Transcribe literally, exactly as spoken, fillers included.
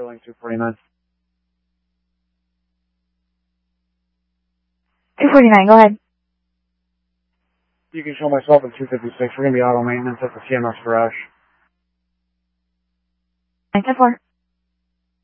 Sterling two forty-nine. two forty-nine, go ahead. You can show myself at two fifty-six. We're going to be auto maintenance at the C M S garage. nine ten four.